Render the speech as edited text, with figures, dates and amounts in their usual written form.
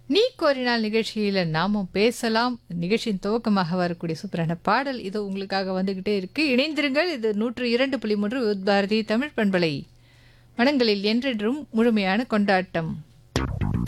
நீ கோரினால் நிகழ்ச்சியில நாமும் பேசலாம். நிகழ்ச்சியின் துவக்கமாக வரக்கூடிய சூப்பரான பாடல் இதோ உங்களுக்காக வந்துகிட்டே இருக்கு. இணைந்திருங்கள். இது 102.3 பாரதி தமிழ் பண்பலை. மனங்களில் என்றென்றும் முழுமையான கொண்டாட்டம்.